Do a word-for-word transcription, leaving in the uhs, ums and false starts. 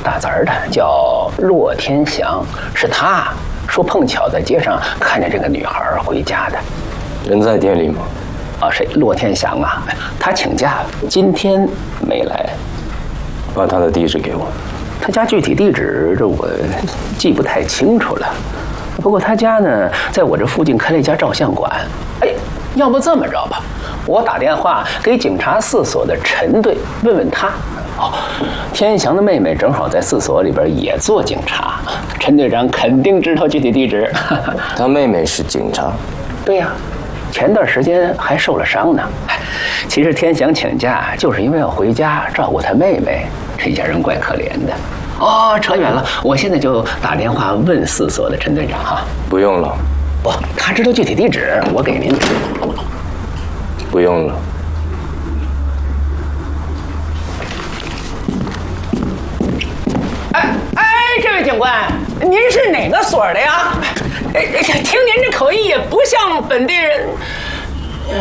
打字儿的，叫骆天祥，是他说碰巧在街上看见这个女孩回家的。 人在店里吗？ 啊，谁？骆天祥啊，他请假，今天没来。 把他的地址给我。 他家具体地址这我记不太清楚了，不过他家呢，在我这附近开了一家照相馆。哎，要不这么着吧，我打电话给警察四所的陈队问问他。哦，天祥的妹妹正好在四所里边也做警察，陈队长肯定知道具体地址。 他妹妹是警察？ 对呀，前段时间还受了伤呢。其实天祥请假就是因为要回家照顾他妹妹，这家人怪可怜的。哦，扯远了，我现在就打电话问四所的陈队长哈。 不用了。 不，他知道具体地址，我给您。 不用了。 哎哎，这位警官，您是哪个所的呀？哎，听您这口音也不像本地人。